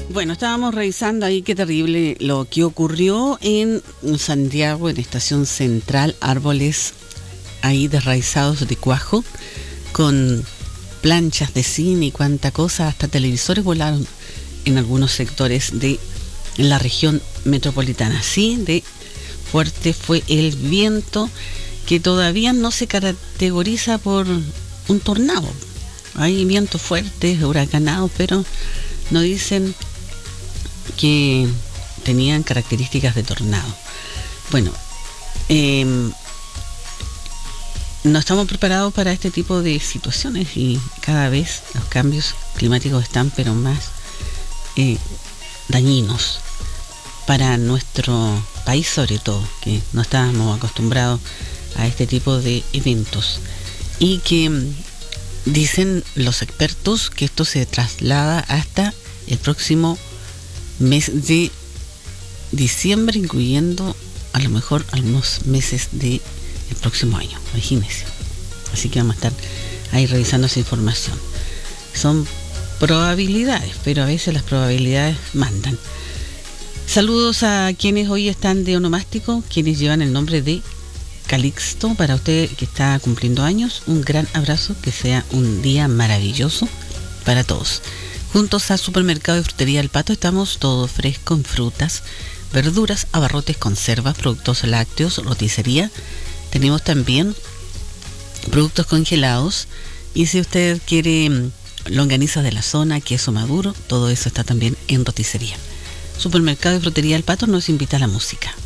Bueno, estábamos revisando ahí qué terrible lo que ocurrió en Santiago, en Estación Central, árboles ahí desraizados de cuajo, con planchas de cine y cuánta cosa, hasta televisores volaron en algunos sectores de la región metropolitana. Así de fuerte fue el viento, que todavía no se categoriza por un tornado. Hay vientos fuertes, huracanados, pero no dicen que tenían características de tornado. Bueno, no estamos preparados para este tipo de situaciones y cada vez los cambios climáticos están pero más dañinos para nuestro país, sobre todo, que no estábamos acostumbrados a este tipo de eventos y que dicen los expertos que esto se traslada hasta el próximo mes de diciembre, incluyendo a lo mejor algunos meses del próximo año, imagínense. Así que vamos a estar ahí revisando esa información. Son probabilidades, pero a veces las probabilidades mandan. Saludos a quienes hoy están de onomástico, quienes llevan el nombre de Calixto. Para usted que está cumpliendo años, un gran abrazo, que sea un día maravilloso para todos. Juntos a Supermercado y Frutería El Pato estamos todo fresco en frutas, verduras, abarrotes, conservas, productos lácteos, roticería. Tenemos también productos congelados y si usted quiere longanizas de la zona, queso maduro, todo eso está también en roticería. Supermercado y Frutería El Pato nos invita a la música.